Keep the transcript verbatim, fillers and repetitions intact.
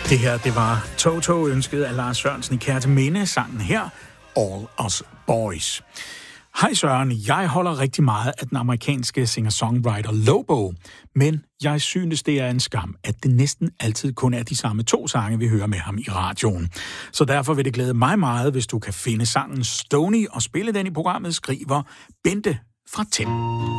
Det her, det var Toto, ønsket af Lars Sørensen i Kærteminde, sangen her, All Us Boys. Hej Søren, jeg holder rigtig meget af den amerikanske singer-songwriter Lobo, men jeg synes, det er en skam, at det næsten altid kun er de samme to sange, vi hører med ham i radioen. Så derfor vil det glæde mig meget, hvis du kan finde sangen Stony og spille den i programmet, skriver Bente fra Tem.